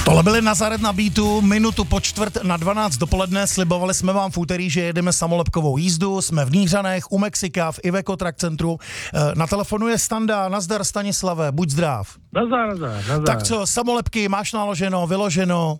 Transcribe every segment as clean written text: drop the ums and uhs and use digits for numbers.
Tohle byli Nazaret na beatu, minutu po 11:45 dopoledne, slibovali jsme vám v úterý, že jedeme samolepkovou jízdu, jsme v Nířanech, u Mexika, v Iveco Track Centru. Na telefonu je Standa, nazdar Stanislave, buď zdrav. Nazdar. Tak co, samolepky máš naloženo, vyloženo?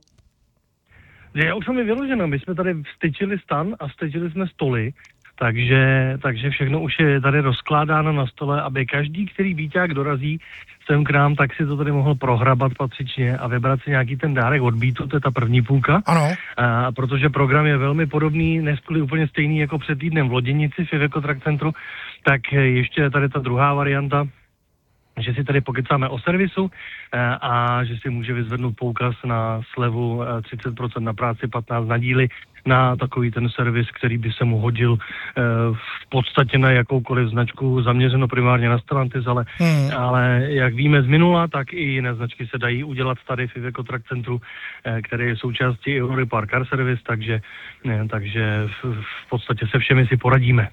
Já už mám je vyloženo, my jsme tady vstyčili stan a vstyčili jsme stoly, takže všechno už je tady rozkládáno na stole, aby každý, který víťák dorazí sem k nám, tak si to tady mohl prohrabat patřičně a vybrat si nějaký ten dárek od beatu, to je ta první půlka. Ano. Protože program je velmi podobný, nestuli úplně stejný jako před týdnem v Loděnici v Iveco Track Centru, tak ještě je tady ta druhá varianta, že si tady pokecáme o servisu a že si může vyzvednout poukaz na slevu 30% na práci, 15% na díly, na takový ten servis, který by se mu hodil v podstatě na jakoukoliv značku, zaměřeno primárně na Stellantis, ale jak víme z minula, tak i jiné značky se dají udělat tady v Iveco Track Centru, které je součástí Eurorepar Car Service, takže v podstatě se všemi si poradíme.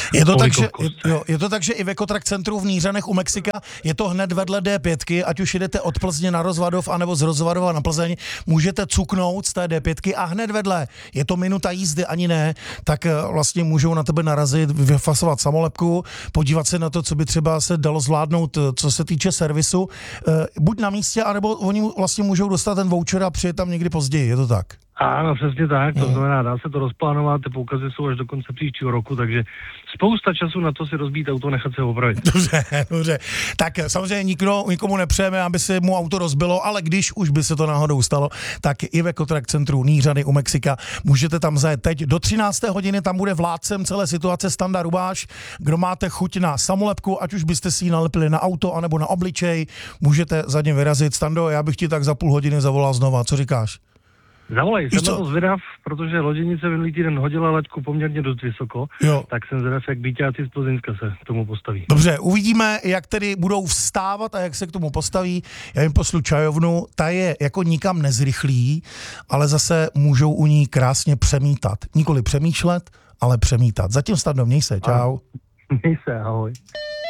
Je to tak, že Iveco Track Centru v Nířanech u Mexika je to hned vedle D5, ať už jedete od Plzně na Rozvadov, anebo z Rozvadova na Plzeň, můžete cuknout z té D5 a hned vedle je to minuta jízdy, ani ne, tak vlastně můžou na tebe narazit, vyfasovat samolepku, podívat se na to, co by třeba se dalo zvládnout, co se týče servisu, buď na místě, anebo oni vlastně můžou dostat ten voucher a přijet tam někdy později, je to tak? Ano, přesně tak, to znamená, dá se to rozplánovat, ty poukazy jsou až do konce příštího roku, takže spousta času na to si rozbít auto, nechat se opravit. Dobře. Tak samozřejmě nikomu nepřejeme, aby se mu auto rozbilo, ale když už by se to náhodou stalo, tak Iveco Track Centru Nířany u Mexika, můžete tam zajet teď. Do 13. hodiny tam bude vládcem celé situace Standa Rubáš. Kdo máte chuť na samolepku, ať už byste si ji nalepili na auto, anebo na obličej, můžete za ním vyrazit. Stando, já bych ti tak za půl hodiny zavolal znova, co říkáš? Zavolej, jsem na to zvědav, protože Loděnice minulý týden hodila laťku poměrně dost vysoko, tak jsem zvědav, jak býťáci z Plzeňska se k tomu postaví. Dobře, uvidíme, jak tedy budou vstávat a jak se k tomu postaví. Já jim poslu čajovnu, ta je jako nikam nezrychlí, ale zase můžou u ní krásně přemítat. Nikoli přemýšlet, ale přemítat. Zatím Stando, měj se, čau. Měj se, ahoj.